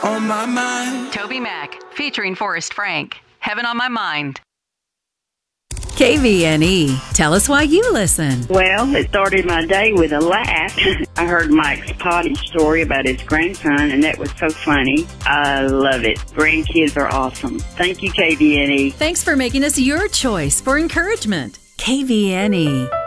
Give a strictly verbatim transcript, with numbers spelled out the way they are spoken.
On my mind. Toby Mac, featuring Forrest Frank. Heaven on My Mind. K V N E. Tell us why you listen. Well, it started my day with a laugh. I heard Mike's potty story about his grandson, and that was so funny. I love it. Grandkids are awesome. Thank you, K V N E. Thanks for making us your choice for encouragement. K V N E.